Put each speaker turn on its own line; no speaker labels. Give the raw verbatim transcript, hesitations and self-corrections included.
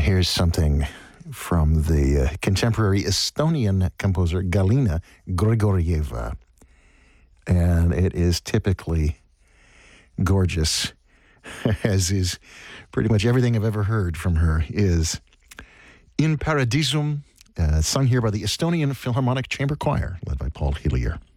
here's something from the uh, contemporary Estonian composer Galina Grigorieva. And it is typically gorgeous, as is pretty much everything I've ever heard from her is In Paradisum, uh, sung here by the Estonian Philharmonic Chamber Choir, led by Paul Hillier.